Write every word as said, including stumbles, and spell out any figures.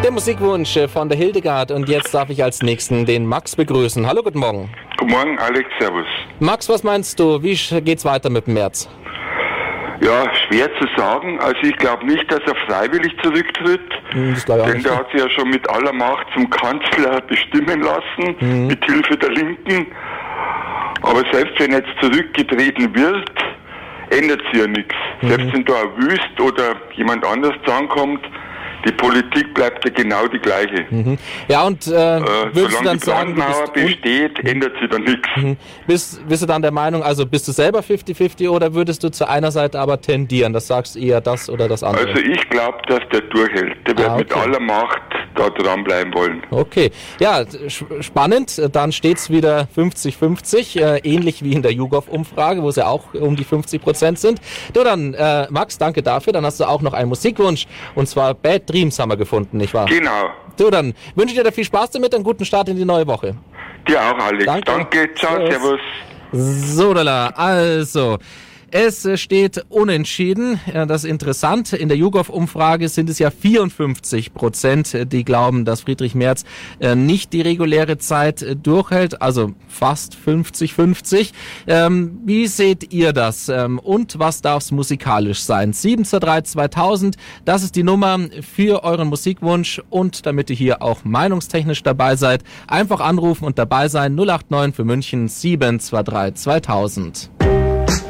Der Musikwunsch von der Hildegard und jetzt darf ich als Nächsten den Max begrüßen. Hallo, guten Morgen. Guten Morgen, Alex, servus. Max, was meinst du, wie geht's weiter mit dem März? Ja, schwer zu sagen. Also ich glaube nicht, dass er freiwillig zurücktritt. Hm, das glaube ich auch denn nicht. der hat sich ja schon mit aller Macht zum Kanzler bestimmen lassen, mhm. mit Hilfe der Linken. Aber selbst wenn er jetzt zurückgetreten wird, ändert sich ja nichts. Mhm. Selbst wenn da ein Wüst oder jemand anders drankommt, die Politik bleibt ja genau die gleiche. Mhm. Ja, und äh, äh, würdest du dann die sagen, du Brandmauer bist besteht, un- ändert sich da nichts. Mhm. Bist, bist du dann der Meinung, also bist du selber fünfzig fünfzig oder würdest du zu einer Seite aber tendieren? Das sagst eher das oder das andere? Also ich glaube, dass der durchhält. Der wird Ah, okay. mit aller Macht da dranbleiben wollen. Okay, ja, spannend. Dann steht's wieder fünfzig fünfzig, äh, ähnlich wie in der YouGov-Umfrage, wo es ja auch um die fünfzig Prozent sind. Du dann, äh, Max, danke dafür. Dann hast du auch noch einen Musikwunsch, und zwar Bad Dreams haben wir gefunden, nicht wahr? Genau. Du, dann wünsche ich dir da viel Spaß damit, einen guten Start in die neue Woche. Dir auch, Alex. Danke. Danke. Ciao, servus. So, lala, also... Es steht unentschieden. Das ist interessant. In der YouGov-Umfrage sind es ja vierundfünfzig Prozent, die glauben, dass Friedrich Merz nicht die reguläre Zeit durchhält. Also fast fünfzig fünfzig. Wie seht ihr das? Und was darf es musikalisch sein? sieben zwei drei zweitausend, das ist die Nummer für euren Musikwunsch. Und damit ihr hier auch meinungstechnisch dabei seid, einfach anrufen und dabei sein. null acht neun für München sieben zwei drei zweitausend.